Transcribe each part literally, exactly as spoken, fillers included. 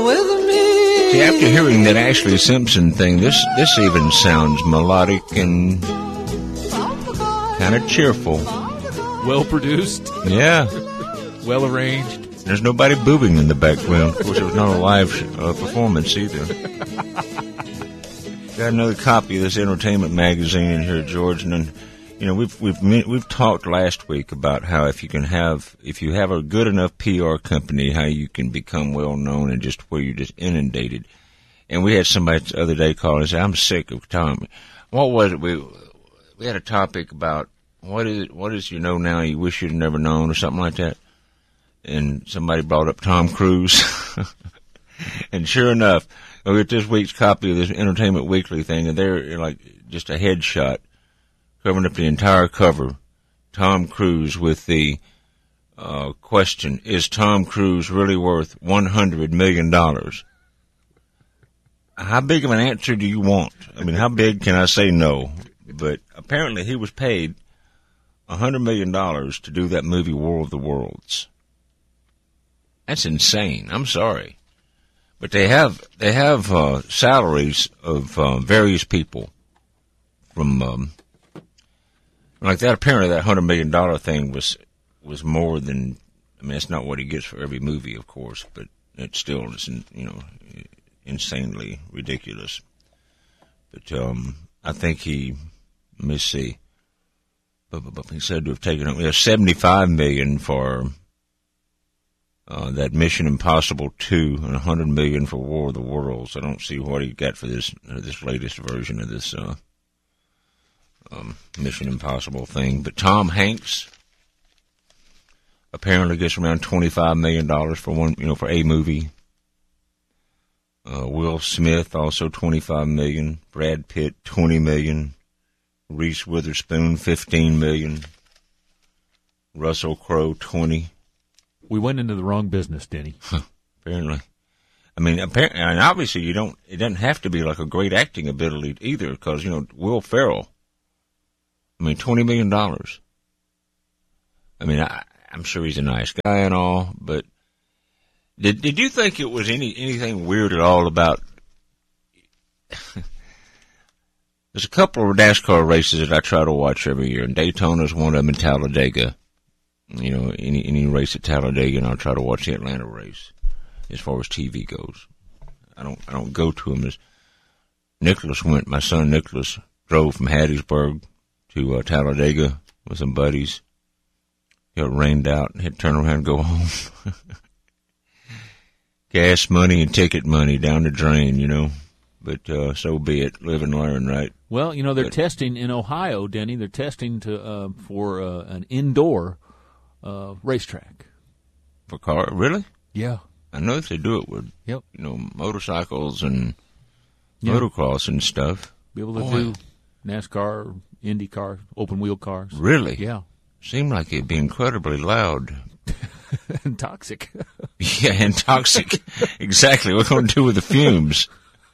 with me. See, after hearing that Ashley Simpson thing, this this even sounds melodic and kind of cheerful. Well produced. Yeah. Well arranged. There's nobody boobing in the background. Of course, it was not a live uh, performance either. Got another copy of this entertainment magazine in here, George, and then, you know, we've we've we've talked last week about how if you can have if you have a good enough P R company, how you can become well known and just where you're just inundated. And we had somebody the other day call and say, "I'm sick of Tom." What was it? We we had a topic about what is it? What is you know now you wish you'd never known or something like that. And somebody brought up Tom Cruise. And sure enough, we get this week's copy of this Entertainment Weekly thing, and they're like just a headshot covering up the entire cover. Tom Cruise with the uh, question, is Tom Cruise really worth one hundred million dollars? How big of an answer do you want? I mean, how big can I say no? But apparently he was paid one hundred million dollars to do that movie War of the Worlds. That's insane. I'm sorry. But they have they have uh, salaries of uh, various people from, um, like that. Apparently that one hundred million dollars thing was was more than, I mean, that's not what he gets for every movie, of course, but it still is, you know, insanely ridiculous. But um, I think he, let me see, he said to have taken up, yeah, seventy-five million dollars for Uh, that Mission Impossible two and one hundred million dollars for War of the Worlds. I don't see what he got for this uh, this latest version of this uh, um, Mission Impossible thing. But Tom Hanks apparently gets around twenty-five million dollars for one, you know, for a movie. Uh, Will Smith also twenty-five million dollars. Brad Pitt twenty million dollars. Reese Witherspoon fifteen million dollars. Russell Crowe twenty million dollars. We went into the wrong business, Denny. Apparently. I mean, apparently, and obviously you don't, it doesn't have to be like a great acting ability either, because, you know, Will Ferrell, I mean, twenty million dollars. I mean, I, I'm sure he's a nice guy and all, but did did you think it was any anything weird at all about, there's a couple of NASCAR races that I try to watch every year, and Daytona's one of them, in Talladega. You know, any any race at Talladega, and I'll try to watch the Atlanta race. As far as T V goes, I don't I don't go to them. As Nicholas went, my son Nicholas drove from Hattiesburg to uh, Talladega with some buddies. Got rained out and had to turn around and go home. Gas money and ticket money down the drain, you know. But uh, so be it. Live and learn, right? Well, you know, they're but, testing in Ohio, Denny. They're testing to uh, for uh, an indoor Uh, racetrack. For car, really? Yeah. I know if they do it with, yep. you know, motorcycles and yep. motocross and stuff. Be able to Boy. do NASCAR, Indy car, open wheel cars. Really? Yeah. Seemed like it'd be incredibly loud. And toxic. Yeah, and toxic. Exactly. What are we going to do with the fumes?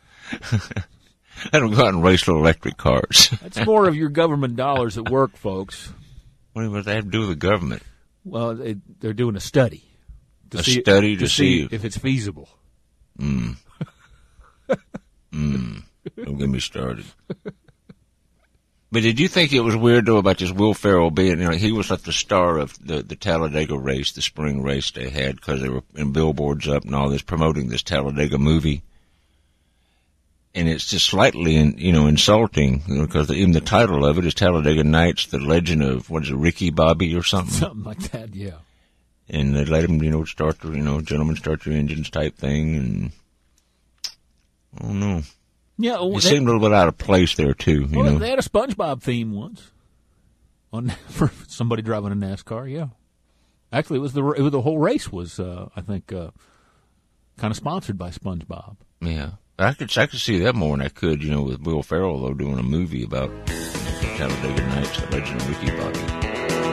I don't go out and race little electric cars. That's more of your government dollars at work, folks. What does that have to do with the government? Well, they, they're doing a study. To A see, study to, to see, see if it's feasible. Mm. mm. Don't get me started. But did you think it was weird, though, about this Will Ferrell being, you know, he was like the star of the, the Talladega race, the spring race they had, because they were in billboards up and all this, promoting this Talladega movie. And it's just slightly, you know, insulting, you know, because the, even the title of it is Talladega Nights, the legend of, what is it, Ricky Bobby or something? Something like that, yeah. And they let him, you know, start the, you know, gentlemen start your engines type thing, and I don't know. Yeah, well, it they, seemed a little bit out of place there, too, you well, know. They had a SpongeBob theme once on for somebody driving a NASCAR, yeah. Actually, it was the, it was the whole race was, uh, I think, uh, kind of sponsored by SpongeBob. Yeah. I could I could see that more than I could, you know, with Will Ferrell, though, doing a movie about Talladega Nights, the legend of Ricky Bobby.